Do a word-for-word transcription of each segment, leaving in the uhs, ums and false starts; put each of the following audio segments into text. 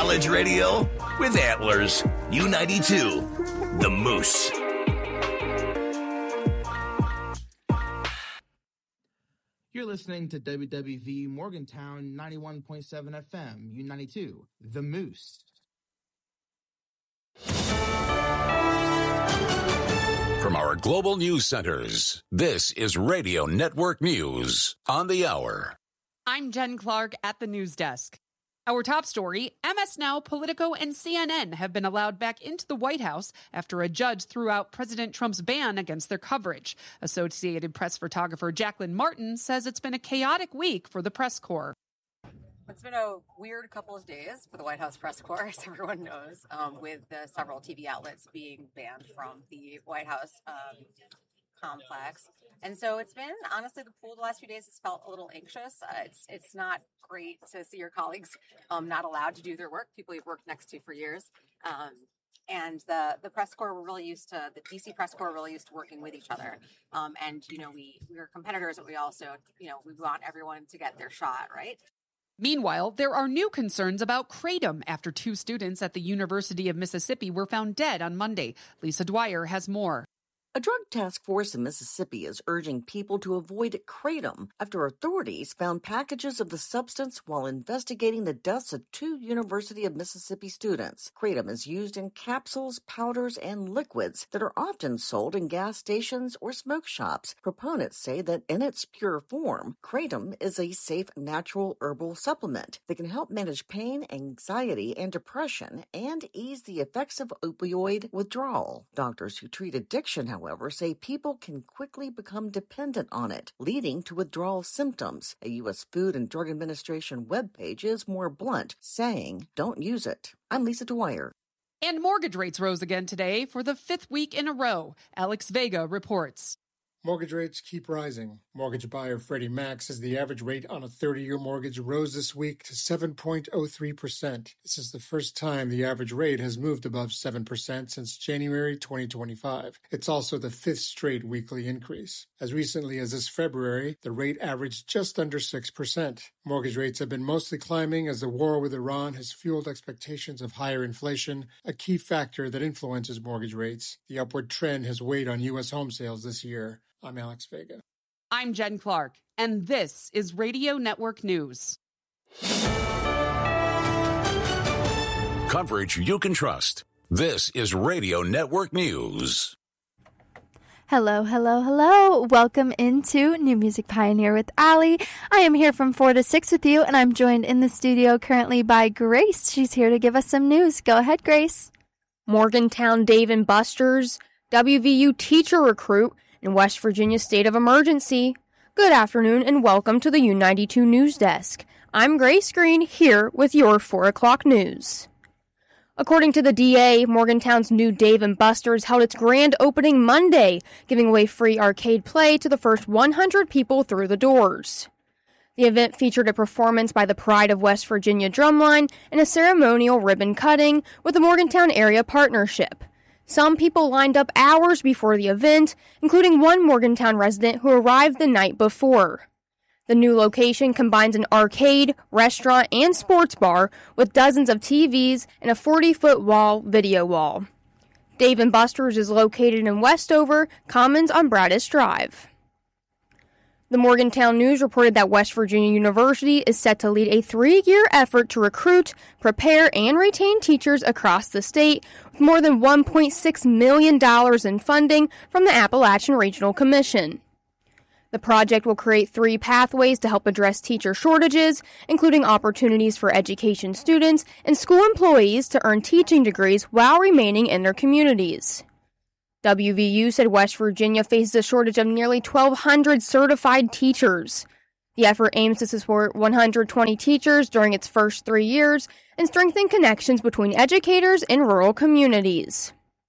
College radio with Antlers. U ninety-two, The Moose. You're listening to W W V Morgantown ninety-one point seven F M, U ninety-two, The Moose. From our global news centers, this is Radio Network News on the hour. I'm Jen Clark at the news desk. Our top story, M S Now, Politico, and C N N have been allowed back into the White House after a judge threw out President Trump's ban against their coverage. Associated Press photographer Jacqueline Martin says it's been a chaotic week for the press corps. It's been a weird couple of days for the White House press corps, as everyone knows, um, with the several T V outlets being banned from the White House um, complex. And so it's been, honestly, the pool the last few days has felt a little anxious. Uh, it's it's not great to see your colleagues um, not allowed to do their work, people you've worked next to for years. Um, and the, the press corps were really used to, the D C press corps were really used to working with each other. Um, and, you know, we, we were competitors, but we also, you know, we want everyone to get their shot, right? Meanwhile, there are new concerns about kratom after two students at the University of Mississippi were found dead on Monday. Lisa Dwyer has more. A drug task force in Mississippi is urging people to avoid kratom after authorities found packages of the substance while investigating the deaths of two University of Mississippi students. Kratom is used in capsules, powders, and liquids that are often sold in gas stations or smoke shops. Proponents say that in its pure form, kratom is a safe natural herbal supplement that can help manage pain, anxiety, and depression and ease the effects of opioid withdrawal. Doctors who treat addiction, however, however, say people can quickly become dependent on it, leading to withdrawal symptoms. A U S Food and Drug Administration webpage is more blunt, saying, don't use it. I'm Lisa Dwyer. And mortgage rates rose again today for the fifth week in a row. Alex Vega reports. Mortgage rates keep rising. Mortgage buyer Freddie Mac says the average rate on a thirty-year mortgage rose this week to seven point oh three percent. This is the first time the average rate has moved above seven percent since January twenty twenty-five. It's also the fifth straight weekly increase. As recently as this February, the rate averaged just under six percent. Mortgage rates have been mostly climbing as the war with Iran has fueled expectations of higher inflation, a key factor that influences mortgage rates. The upward trend has weighed on U S home sales this year. I'm Alex Vega. I'm Jen Clark, and this is Radio Network News. Coverage you can trust. This is Radio Network News. Hello, hello, hello. Welcome into New Music Pioneer with Allie. I am here from four to six with you, and I'm joined in the studio currently by Grace. She's here to give us some news. Go ahead, Grace. Morgantown Dave and Buster's W V U teacher recruit in West Virginia state of emergency. Good afternoon and welcome to the U ninety-two News Desk. I'm Grace Green here with your four o'clock news. According to the D A, Morgantown's new Dave and Buster's held its grand opening Monday, giving away free arcade play to the first one hundred people through the doors. The event featured a performance by the Pride of West Virginia Drumline and a ceremonial ribbon cutting with the Morgantown Area Partnership. Some people lined up hours before the event, including one Morgantown resident who arrived the night before. The new location combines an arcade, restaurant, and sports bar with dozens of T Vs and a forty-foot wall video wall. Dave and Buster's is located in Westover, Commons on Bradis Drive. The Morgantown News reported that West Virginia University is set to lead a three-year effort to recruit, prepare, and retain teachers across the state with more than one point six million dollars in funding from the Appalachian Regional Commission. The project will create three pathways to help address teacher shortages, including opportunities for education students and school employees to earn teaching degrees while remaining in their communities. W V U said West Virginia faces a shortage of nearly twelve hundred certified teachers. The effort aims to support one hundred twenty teachers during its first three years and strengthen connections between educators and rural communities.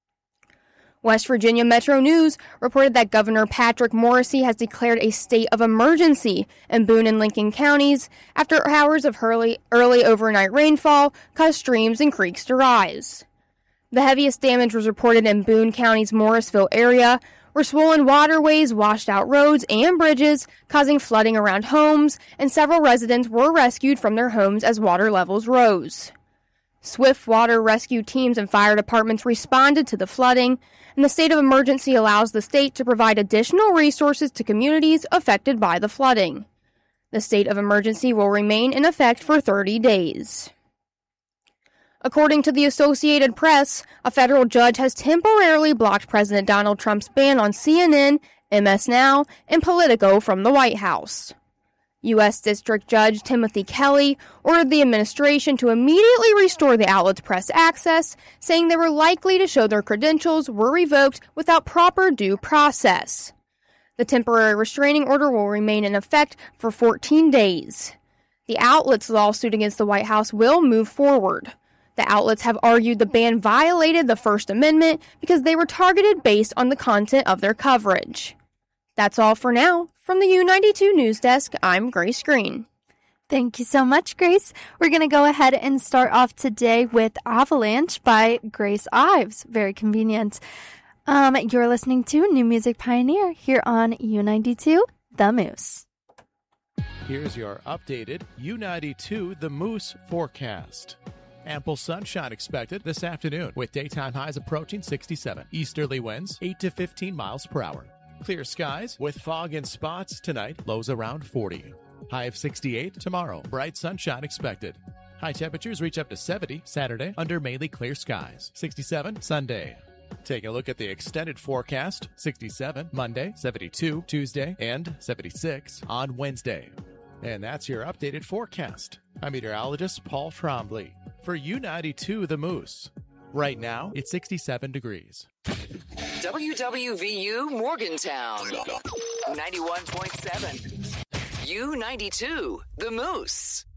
West Virginia Metro News reported that Governor Patrick Morrisey has declared a state of emergency in Boone and Lincoln counties after hours of early, early overnight rainfall caused streams and creeks to rise. The heaviest damage was reported in Boone County's Morrisville area, where swollen waterways washed out roads and bridges, causing flooding around homes, and several residents were rescued from their homes as water levels rose. Swift water rescue teams and fire departments responded to the flooding, and the state of emergency allows the state to provide additional resources to communities affected by the flooding. The state of emergency will remain in effect for thirty days. According to the Associated Press, a federal judge has temporarily blocked President Donald Trump's ban on C N N, M S Now, and Politico from the White House. U S District Judge Timothy Kelly ordered the administration to immediately restore the outlet's press access, saying they were likely to show their credentials were revoked without proper due process. The temporary restraining order will remain in effect for fourteen days. The outlet's lawsuit against the White House will move forward. The outlets have argued the ban violated the First Amendment because they were targeted based on the content of their coverage. That's all for now. From the U ninety-two News Desk, I'm Grace Green. Thank you so much, Grace. We're going to go ahead and start off today with Avalanche by Grace Ives. Very convenient. Um, you're listening to New Music Pioneer here on U ninety-two, The Moose. Here's your updated U ninety-two The Moose forecast. Ample sunshine expected this afternoon with daytime highs approaching sixty-seven. Easterly winds eight to fifteen miles per hour. Clear skies with fog in spots tonight, lows around forty. High of sixty-eight tomorrow, bright sunshine expected. High temperatures reach up to seventy Saturday under mainly clear skies. sixty-seven Sunday. Take a look at the extended forecast. sixty-seven Monday, seventy-two Tuesday, and seventy-six on Wednesday. And that's your updated forecast. I'm meteorologist Paul Trombley for U ninety-two The Moose. Right now, it's sixty-seven degrees. W W V U Morgantown, ninety-one point seven. U ninety-two The Moose.